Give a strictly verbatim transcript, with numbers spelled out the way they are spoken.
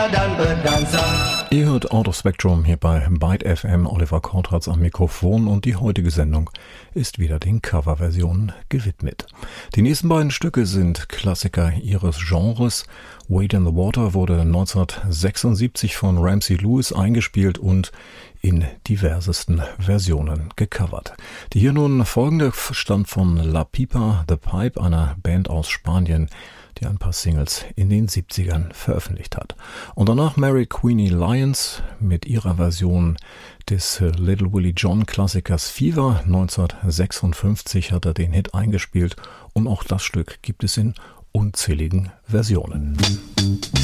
dan berdansa. Ihr hört Out of Spectrum hier bei Byte F M. Oliver Kortratz am Mikrofon und die heutige Sendung ist wieder den Coverversionen gewidmet. Die nächsten beiden Stücke sind Klassiker ihres Genres. Wade in the Water wurde neunzehnhundertsechsundsiebzig von Ramsey Lewis eingespielt und in diversesten Versionen gecovert. Die hier nun folgende stammt von La Pipa The Pipe, einer Band aus Spanien, die ein paar Singles in den siebzigern veröffentlicht hat. Und danach Mary Queenie Lyons mit ihrer Version des Little Willie John Klassikers Fever. neunzehnhundertsechsundfünfzig hat er den Hit eingespielt und auch das Stück gibt es in unzähligen Versionen.